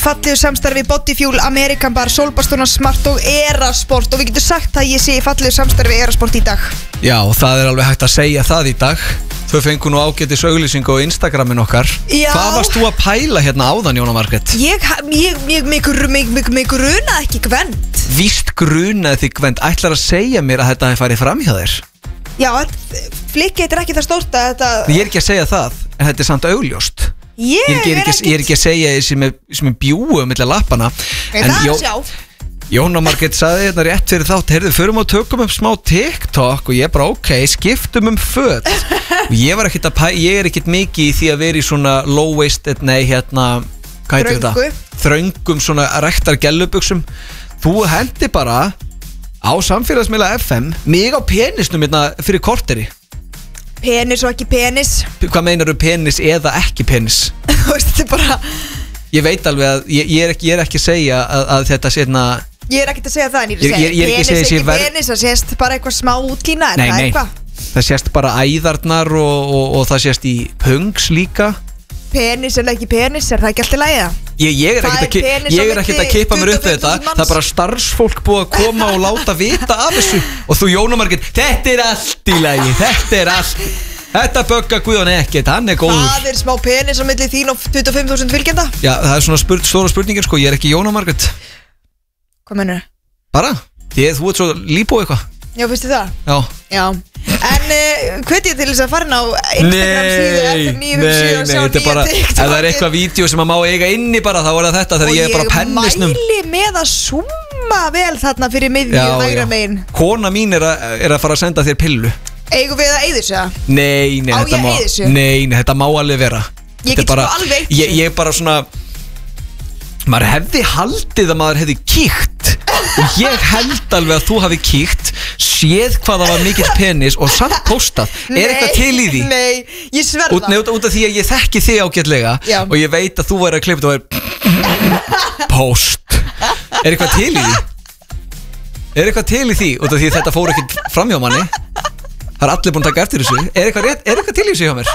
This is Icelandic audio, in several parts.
fallegu samstarfi Bodyfuel, American Bar, Solbastona Smart og Erasport og við getum sagt að ég sé í fallegu samstarfi Erasport í dag. Já, það alveg hægt að segja það í dag. Þau fengu nú ágætis auglýsingu á Instagramin okkar. Já. Hvað varst þú að pæla hérna áðan, Jóna Margrét? Mig grunaði ekki Gvend. Víst grunaði þig Gvend. Ætlar að segja mér að þetta hefði farið fram hjá þér? Já, flikkið er ekki það stórt að þetta... Ég er ekki að segja það, en þetta er samt augljóst. Ég er ekki að segja sem er bjúu milli lappana. En það sjá. Jóna Margrét sagði þetta rétt fyrir þátt. Heyrðu, förum og tökum upp smá TikTok. Og ég bara, ok, skiptum föt. Og ég er ekkert mikið í því að vera í svona low-waisted, hvað heitir þetta? Þröngum svona rektar gellubuxum. Þú hendi bara á samfélagsmiðla FM mig á penisnum hérna fyrir korteri. Penis og ekki penis. Hvað meinar penis eða ekki penis? Þú veist, þetta er bara... Ég veit alveg að ég er ekki að segja að þetta sé hérna... Ég er ekki að segja það, en ég er ekki að segja penis, ekki penis, það sést bara eitthvað smá útlína. Nei, það sést bara æðarnar og það sést í pungs líka. Penis eller ekki penis, er það ekki alltaf lægið það? Ég er ekkert að kippa mér upp þetta. Það er bara starfsfólk búið að koma og láta vita af þessu. Og þú, Jóna Margrét, þetta er allt í lagi. Þetta böggar Guðjón ekkert, hann er góður. Það er smá penis á milli þín og 25.000 fylgjenda. Já, það er svona stóra spurningin sko. Ég er ekki Jóna Margrét. Hvað mennur? Bara, þú ert svo líbó eitthvað. Já, finnst þið það? Já. En hveti ég til þess að fara inn á Instagram síðu Nei, þetta er bara ef það er eitthvað vídeo sem maður má eiga inni bara, þá er það þetta þegar ég er bara á pennisnum. Og ég mæli með að zooma vel þarna fyrir miðju hægra megin. Kona mín er að fara að senda þér pillu. Eigum við að eyða þessu það? Nei, þetta má alveg vera. Ég get sko alveg eitt. Ég er bara svona, maður hefði haldið að maður hefði kíkt. Og ég held alveg að þú hafi kíkt, séð hvað það var mikill penis og samt postað. Er eitthvað til í því? Nei, ég sverða. Út af því að ég þekki þig ágætlega. Já. Og ég veit að þú væri að klippa og væri post. Er eitthvað til í því? Út af því að þetta fór ekkert fram hjá manni. Það er allir búin að taka eftir þessu. Er eitthvað til í þessu hjá mér?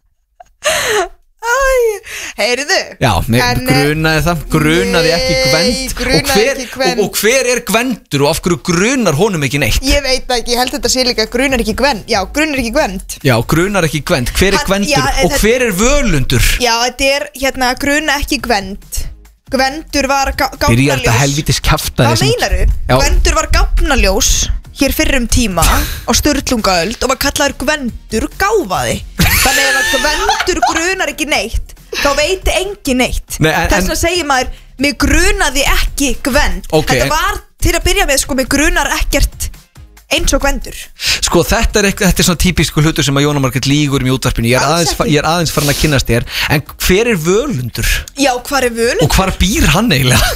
Heyriðu? Já, grunaði ekki Gvend. Og hver er Gvendur og af hverju grunar honum ekki neitt? Ég veit ekki, ég held þetta sé líka grunar ekki Gvend. Já, grunar ekki Gvend. Já, grunar ekki Gvend. Hver er Gvendur og hver er Völundur? Já, þetta er gruna ekki Gvend. Gvendur var gáfnaljós. Byrja þetta helvítis kjaftaði. Hvað meinaru? Gvendur var gáfnaljós hér fyrrum tíma á Sturlungaöld og var kallaður Gvendur gáfaði. Þannig að Gvendur grunar ekki neitt, þá veit engin neitt. Þess vegna segir maður, mig grunaði ekki Gvend. Þetta var til að byrja með, sko, mig grunar ekkert eins og Gvendur. Sko, þetta er svona típisku hlutur sem að Jóna Margrét lýgur í útvarpinu. Ég er aðeins farin að kynnast þér. En hver er Völundur? Já, hvar er Völundur? Og hvar býr hann eiginlega?